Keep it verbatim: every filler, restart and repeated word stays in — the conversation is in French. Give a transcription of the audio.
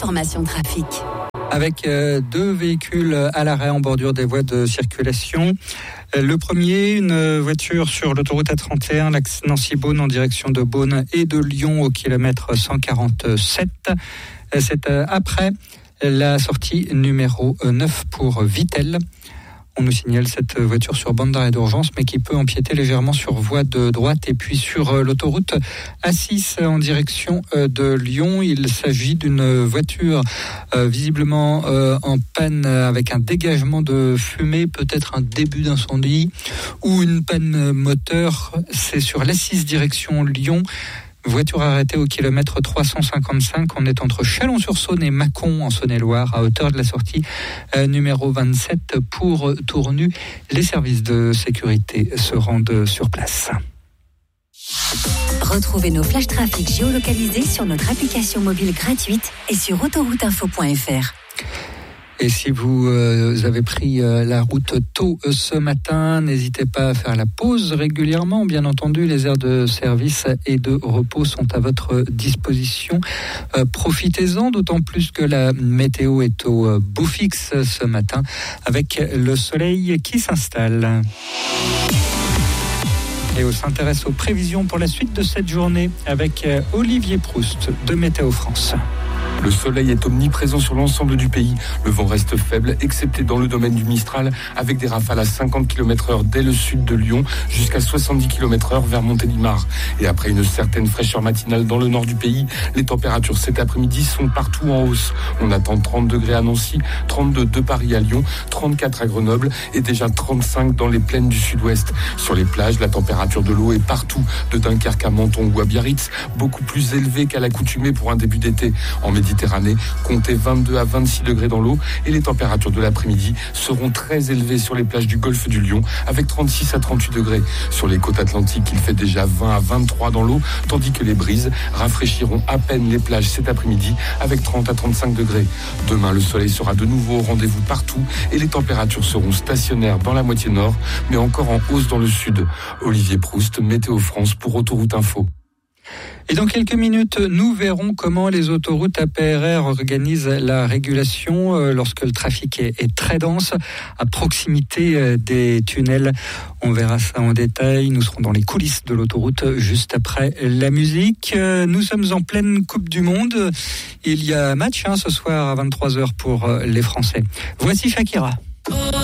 l'information trafic. Avec euh, deux véhicules à l'arrêt en bordure des voies de circulation. Le premier, une voiture sur l'autoroute A trente et un, l'axe Nancy-Beaune en direction de Beaune et de Lyon au kilomètre cent quarante-sept. C'est euh, après la sortie numéro neuf pour Vittel. On nous signale cette voiture sur bande d'arrêt d'urgence, mais qui peut empiéter légèrement sur voie de droite. Et puis sur l'autoroute A six en direction de Lyon, il s'agit d'une voiture euh, visiblement euh, en panne avec un dégagement de fumée, peut-être un début d'incendie ou une panne moteur. C'est sur l'A six direction Lyon. Voiture arrêtée au kilomètre trois cent cinquante-cinq. On est entre Chalon-sur-Saône et Mâcon en Saône-et-Loire, à hauteur de la sortie euh, numéro vingt-sept pour Tournu. Les services de sécurité se rendent sur place. Retrouvez nos flash trafic géolocalisés sur notre application mobile gratuite et sur autoroute info point f r. Et si vous euh, avez pris euh, la route tôt euh, ce matin, n'hésitez pas à faire la pause régulièrement. Bien entendu, les aires de service et de repos sont à votre disposition. Euh, profitez-en, d'autant plus que la météo est au euh, beau fixe ce matin, avec le soleil qui s'installe. Et on s'intéresse aux prévisions pour la suite de cette journée avec euh, Olivier Proust de Météo France. Le soleil est omniprésent sur l'ensemble du pays. Le vent reste faible, excepté dans le domaine du Mistral, avec des rafales à cinquante kilomètres heure dès le sud de Lyon, jusqu'à soixante-dix kilomètres heure vers Montélimar. Et après une certaine fraîcheur matinale dans le nord du pays, les températures cet après-midi sont partout en hausse. On attend trente degrés à Nancy, trente-deux de Paris à Lyon, trente-quatre à Grenoble et déjà trente-cinq dans les plaines du sud-ouest. Sur les plages, la température de l'eau est partout, de Dunkerque à Menton ou à Biarritz, beaucoup plus élevée qu'à l'accoutumée pour un début d'été. En Méditerranée, comptez vingt-deux à vingt-six degrés dans l'eau et les températures de l'après-midi seront très élevées sur les plages du golfe du Lion avec trente-six à trente-huit degrés. Sur les côtes atlantiques, il fait déjà vingt à vingt-trois dans l'eau, tandis que les brises rafraîchiront à peine les plages cet après-midi avec trente à trente-cinq degrés. Demain, le soleil sera de nouveau au rendez-vous partout et les températures seront stationnaires dans la moitié nord, mais encore en hausse dans le sud. Olivier Proust, Météo France pour Autoroute Info. Et dans quelques minutes, nous verrons comment les autoroutes A P R R organisent la régulation euh, lorsque le trafic est, est très dense, à proximité euh, des tunnels. On verra ça en détail. Nous serons dans les coulisses de l'autoroute juste après la musique. Euh, nous sommes en pleine Coupe du Monde. Il y a match hein, ce soir à vingt-trois heures pour euh, les Français. Voici Shakira.